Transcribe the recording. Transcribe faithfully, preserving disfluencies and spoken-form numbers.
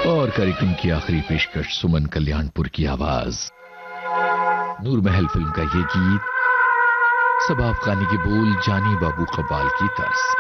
और कार्यक्रम की आखिरी पेशकश सुमन कल्याणपुर की आवाज, नूर महल फिल्म का ये गीत, सबा अफगानी के बोल, जानी बाबू कबाल की तर्ज।